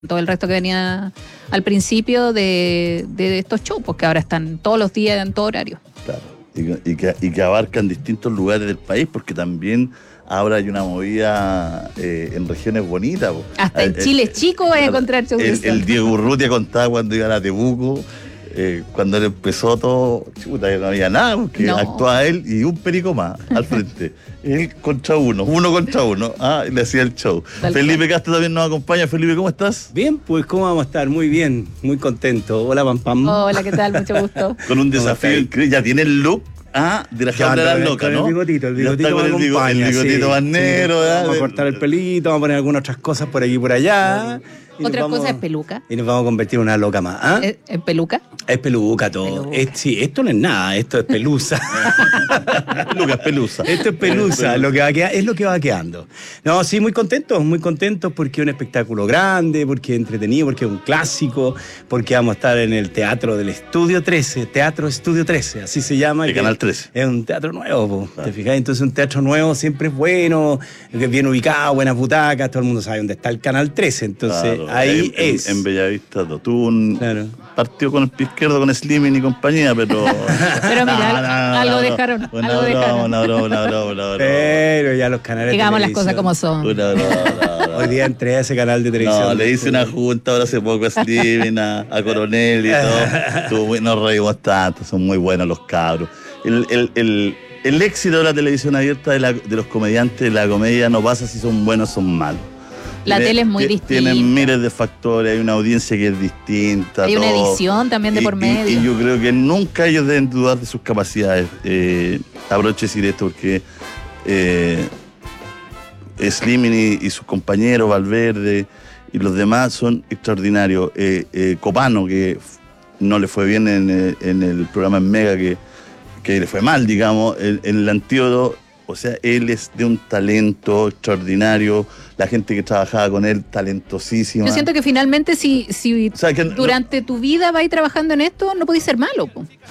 todo el resto que venía al principio de estos shows, porque ahora están todos los días en todo horario. Claro, y que abarcan distintos lugares del país, porque también ahora hay una movida en regiones bonitas. Hasta en Chile chico vas a encontrar shows. El Diego Urrutia contaba cuando iban a Temuco, cuando él empezó todo, chuta, no había nada, porque actuaba él y un perico más al frente. Él contra uno contra uno, y le hacía el show. Felipe Castro también nos acompaña. Felipe, ¿cómo estás? Bien, pues ¿cómo vamos a estar? Muy bien, muy contento. Hola, Pam Pam. Hola, ¿qué tal? Mucho gusto. Con un desafío increíble. Ya tiene el look de la jaula de las locas, ¿no? El bigotito me acompaña. El bigotito más negro, ¿verdad? Vamos a cortar el pelito, vamos a poner algunas otras cosas por aquí y por allá. Otra cosa es peluca. Y nos vamos a convertir en una loca más. ¿Es peluca? Es peluca todo. Sí, esto no es nada, esto es pelusa. Peluca, es pelusa. Esto es pelusa, lo que va es lo que va quedando. No, sí, muy contentos porque es un espectáculo grande, porque es entretenido, porque es un clásico, porque vamos a estar en el Teatro del Estudio 13, Teatro Estudio 13, así se llama. De Canal 13. Es un teatro nuevo, ¿te fijas? Entonces un teatro nuevo siempre es bueno, que es bien ubicado, buenas butacas, todo el mundo sabe dónde está el Canal 13, entonces ahí es. En Bellavista, tuvo un partido con el pie izquierdo con Slimming y compañía, pero... Pero mira, algo dejaron. Una broma. Pero ya los canales digamos las cosas como son. Hoy día entré a ese canal de televisión. No, le hice una junta ahora hace poco a Slimming, a Coronel y todo. Nos reímos tanto, son muy buenos los cabros. El éxito de la televisión abierta de los comediantes de la comedia no pasa si son buenos o son malos. La tele es muy distinta. Tienen miles de factores, hay una audiencia que es distinta. Hay una edición también de por medio. Y yo creo que nunca ellos deben dudar de sus capacidades. Aprovecho de decir esto porque Slimming y sus compañeros, Valverde y los demás son extraordinarios. Copano, que no le fue bien en el programa en Mega, que le fue mal, digamos, en el Antídoto. O sea, él es de un talento extraordinario, la gente que trabajaba con él, talentosísima. Yo siento que finalmente si o sea, que durante tu vida vas trabajando en esto, no podés ser malo.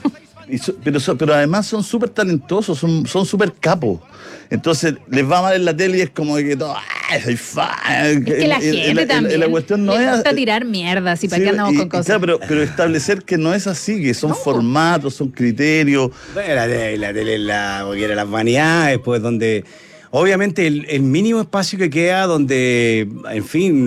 Pero además son súper talentosos, son súper capos. Entonces les va mal en la tele y es como que todo, soy fan. Es que la gente también la cuestión no le gusta tirar mierdas y para qué andamos con cosas. Claro, pero establecer que no es así, que son formatos, son criterios. Bueno, la tele es porque era las vanidades, pues donde... Obviamente el mínimo espacio que queda donde, en fin,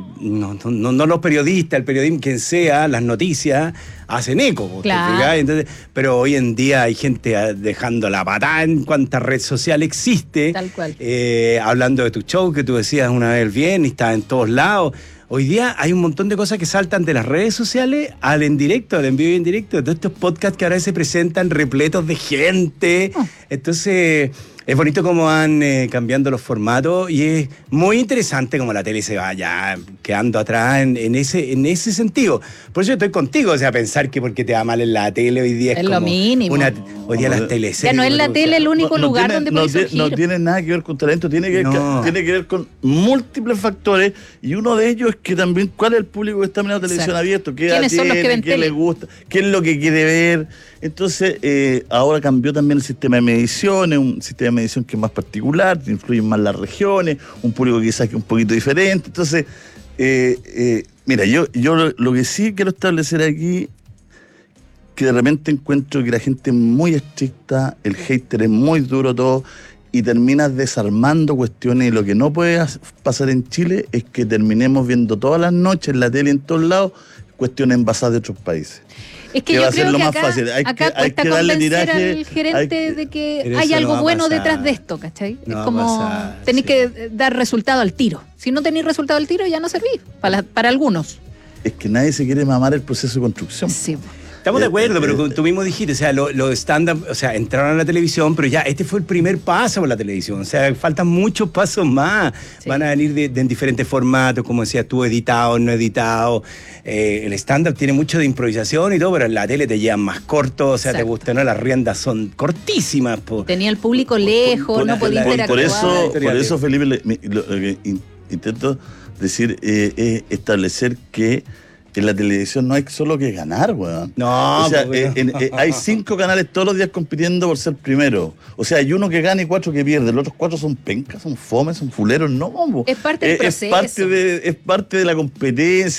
no los periodistas, el periodismo, quien sea, las noticias, hacen eco. Claro. Entonces, pero hoy en día hay gente dejando la patada en cuanta red social existe. Tal cual. Hablando de tu show, que tú decías una vez bien y está en todos lados. Hoy día hay un montón de cosas que saltan de las redes sociales al en directo, al en vivo y en directo. Todos estos podcasts que ahora se presentan repletos de gente. Entonces... Es bonito cómo van cambiando los formatos y es muy interesante cómo la tele se vaya quedando atrás en ese sentido. Por eso estoy contigo, o sea, pensar que porque te va mal en la tele hoy día es como lo mínimo. Hoy día las teleseries... Ya no es la tele el único lugar donde puedes surgir. No tiene nada que ver con talento, tiene que ver con múltiples factores y uno de ellos es que también cuál es el público que está mirando televisión abierta, ¿Quiénes son los que ven qué le gusta, qué es lo que quiere ver. Entonces, ahora cambió también el sistema de medición, es un sistema de medición que es más particular, influyen más las regiones, un público quizás que es un poquito diferente. Entonces, mira, yo lo que sí quiero establecer aquí, que de repente encuentro que la gente es muy estricta, el hater es muy duro todo, y terminas desarmando cuestiones, y lo que no puede pasar en Chile es que terminemos viendo todas las noches en la tele en todos lados cuestiones envasadas de otros países. Es que yo va a ser creo lo que más acá, fácil. Hay que darle tiraje al gerente de que hay algo bueno detrás de esto, ¿cachai? Es como tenéis que dar resultado al tiro. Si no tenéis resultado al tiro, ya no servís, para algunos. Es que nadie se quiere mamar el proceso de construcción. Sí. Estamos de acuerdo, pero tú mismo dijiste, o sea, los stand-up, o sea, entraron a la televisión, pero ya este fue el primer paso por la televisión, o sea, faltan muchos pasos más, van a venir en diferentes formatos, como decías tú, editado, no editado, el stand-up tiene mucho de improvisación y todo, pero en la tele te llevan más corto, o sea, te gusta, ¿no? Las riendas son cortísimas. Tenía el público lejos, no podía interactuar. Por eso, Felipe, lo que intento decir es establecer que En la televisión no hay solo que ganar, weón. No, o sea, pues, hay 5 canales todos los días compitiendo por ser primero. O sea, hay uno que gana y 4 que pierde. Los otros 4 son pencas, son fomes, son fuleros. No, es parte del proceso. Es parte de la competencia.